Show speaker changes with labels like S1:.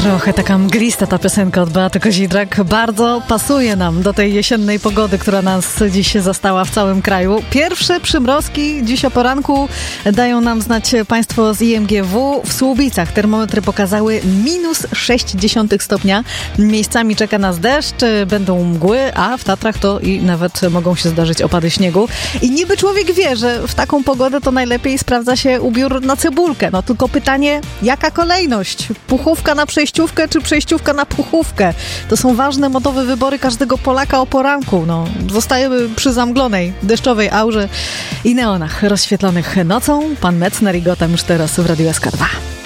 S1: Trochę taka mglista ta piosenka od Beaty Kozidrak. Bardzo pasuje nam do tej jesiennej pogody, która nas dziś zastała w całym kraju. Pierwsze przymrozki dziś o poranku dają nam znać Państwo z IMGW. W Słubicach termometry pokazały -0,6 stopnia. Miejscami czeka nas deszcz, będą mgły, a w Tatrach to i nawet mogą się zdarzyć opady śniegu. I niby człowiek wie, że w taką pogodę to najlepiej sprawdza się ubiór na cebulkę. No tylko pytanie, jaka kolejność? Puchówka na przejściówkę czy przejściówka na puchówkę? To są ważne modowe wybory każdego Polaka o poranku. No, zostajemy przy zamglonej, deszczowej aurze i neonach rozświetlonych nocą. Pan Metzner i Gotham już teraz w Radiu SK2.